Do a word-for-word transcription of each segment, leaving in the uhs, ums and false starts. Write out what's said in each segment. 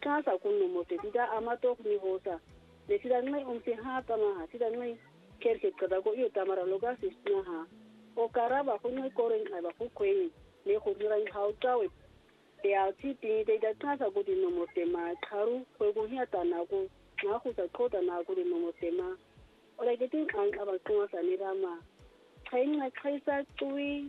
xa kunomote tida amatok ni hosa le tida ngai umsi ha tama tida ngai kerke kada ko iyo tamara loga sistna ha o karaba ko ngai koren ai ba ku kwen le ko dira in hautawe te ati ti de da xa ko dinomote ma tharu ko go hiata na ko na ku sa khota na ko dinomote ma o le ketin an aba ko sa ni rama khainga khaisa tui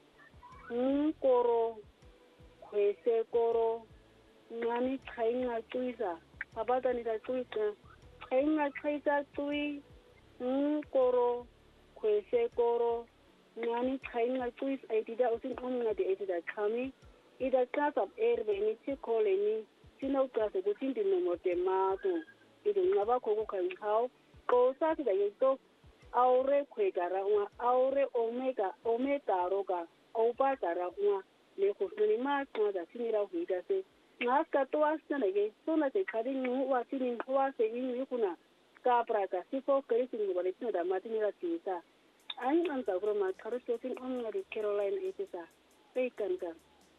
koro kwese koro ngani khainga tuisa abata ni da tuisa khainga khaisa tui koro kwese koro ngani khainga tuisa aidida usin onna de aidida khami ida class of air beni ti koleni sino class go tin no mote mato ido ngaba ko ko kan hao ko sa ti da yeto aure kwegara una aure omega omega roga opa tara una le ko ni ma ko da sinira huida se ngaska to asta na ge so na se khadi nu wa sinin wa se in yukuna ka praka sifo kare sin wale tino da matinira tisa ai an ta gro ma karo sotin on na Caroline etisa sai kan kan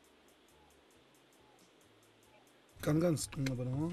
kan kan ngabano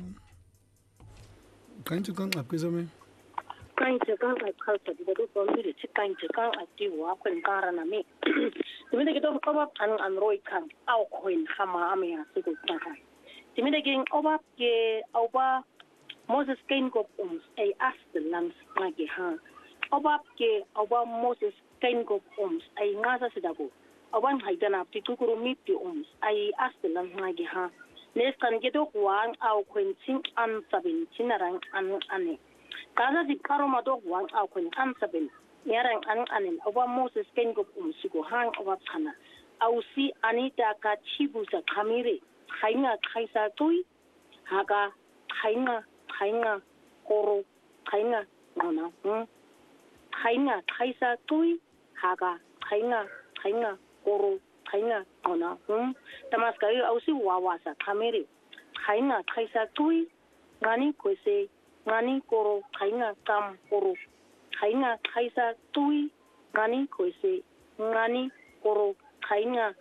kan kan apkizame kan kan kalsa di do ko mi ci kan kan ati wa kun karana me timi de do ko ba an an roi kan au koin hama amya su ko ta timi de ging oba ke oba Moses kain ko ums ai aslan magi ha oba ke oba Moses kain ko ums ai ngasa sidabo oban haidana ti kukuru miti ums ai aslan magi ha nes kan ge do wan au koin tin an sabin tinaran an ane kaza di karo ma do wan au koin an sabin yaran an ane oba Moses kain ko ums go hang oba kana au si anita ka chibu sa kamire khainga khaisa tui haga khainga khainga koro khainga nona hm khainga khaisa tui haga khainga khainga koro khainga nona hm tamas kai ausi wawa sa kamere khainga khaisa tui ngani koise ngani koro khainga kam koro khainga khaisa tui ngani koise ngani koro khainga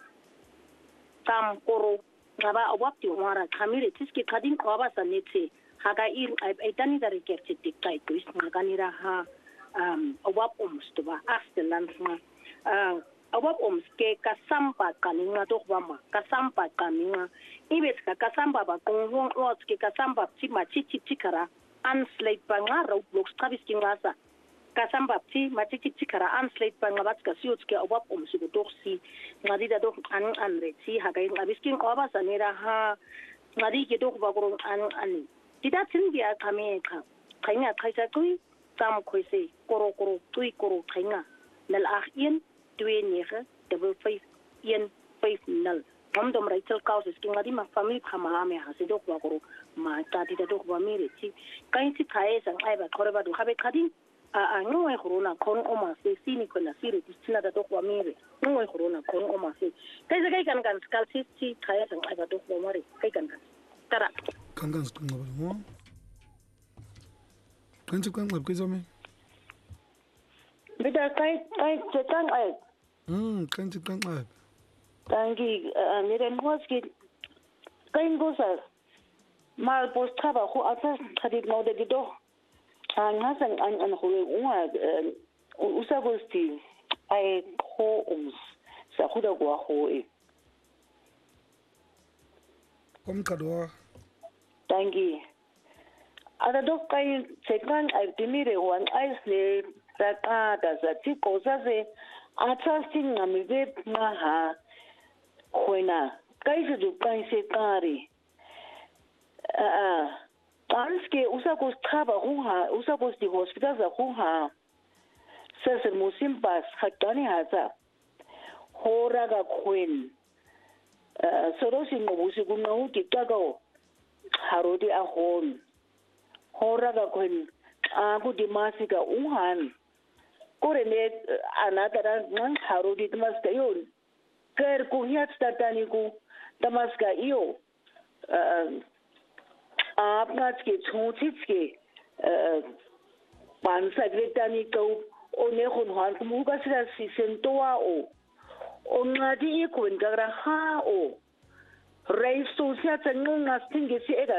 kam koro ngaba obapti wara kamire tiske kadin kwaba sanete haga ir aitani da rekerti tikkai kuis ngaganira ha um obap umstuba astelanma uh obap umske kasampa kaninga to kwama kasampa kaninga ibet ka kasamba ba kongon otske kasamba tima chichi tikara anslate banga roadblocks kabiski ngasa kasamba ti machichi tikara anslate banga batska siotske obap umsugo doksi ngadida do an anreti haga ngabiski kwaba sanira ha ngadi ke do ba goro an an Dida tindia kameka khainga khaisa tui tam khoise koro koro tui koro khainga nal akhien twee nege double five one five nal dom dom raitel kaus skinga di ma family khama me ha se dok wa koro ma ta dida dok wa mere chi kain chi khae sang ai ba khore ba du khabe khadin a a ngoi corona kon o ma se sini ko na sire di tsina da dok wa mere ngoi corona kon o ma se kai se kai kan kan skal chi chi khae sang ai ba dok wa mere kai kan kan tara kangan skungaba mo kanchu kan apkizame bida kai kai chetan ai mm kanchu kan ai tangi miren hoski kai ngosa mal postaba ko ata khadib no de gido an hasan an an ho uwa usagosti ai ho ums sa khuda gwa ho e kom kadwa tangi ada dok kai sekan ai timire wan aisle raka da zati kosa se ata sing namibe na ha khoina kai se du kai se kare a tanske usakos thaba huha usakos di hospital za huha sese musimpas hatani haza hora ga khwen sorosi ngobusi kuno kitako harodi a hon hora ga khwen a ku dimasi ga uhan kore ne anatara ngan harodi tmaska yo ker ku hiat statani ku tmaska yo आपनाच के छोचिच के पांसा ग्रेटानी को ओने खुन हाल मुगा सरा सिसेंटोआ ओ ओंगादी इकुन गरा हा ओ Resso sia चंगो ngasting ge si ega